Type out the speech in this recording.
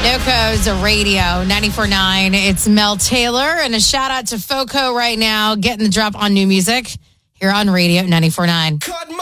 NoCo's Radio 94.9. It's Mel Taylor, and a shout out to Foco right now, getting the drop on new music here on Radio 94.9.